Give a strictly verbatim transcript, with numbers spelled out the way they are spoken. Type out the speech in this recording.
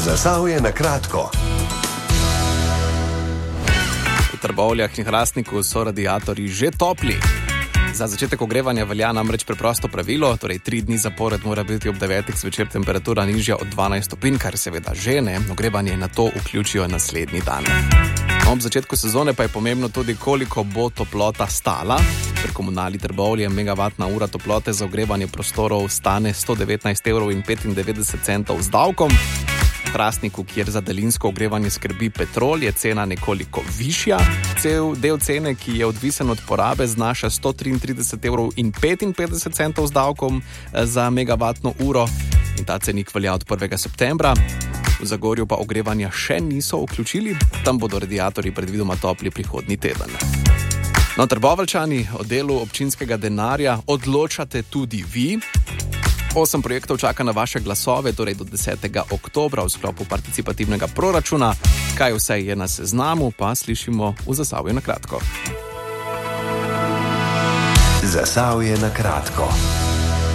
Zasavje na kratko. V Trbovljah in Hrastniku so radiatorji že topli. Za začetek ogrevanja velja namreč preprosto pravilo, torej tri dni zapored mora biti ob devetih zvečer temperatura nižja od dvanajst stopinj, kar seveda žene, ogrevanje na to vključijo naslednji dan. Ob začetku sezone pa je pomembno tudi, koliko bo toplota stala. Pri Komunali Trbovlje megavatna ura toplote za ogrevanje prostorov stane sto devetnajst evrov in petindevetdeset centov z davkom. V Hrastniku, kjer za daljinsko ogrevanje skrbi Petrol, je cena nekoliko višja. Cel del cene, ki je odvisen od porabe, znaša sto triintrideset evrov in petinpetdeset centov z davkom za megavatno uro in ta cenik velja od prvega septembra. V Zagorju pa ogrevanja še niso vključili, tam bodo radiatorji predvidoma topli prihodnji teden. No, Trboveljčani, o delu občinskega denarja odločate tudi vi. Osem projektov čaka na vaše glasove, torej do desetega oktobra v sklopu participativnega proračuna. Kaj vse je na seznamu, pa slišimo v Zasavju na kratko. Zasavje na kratko.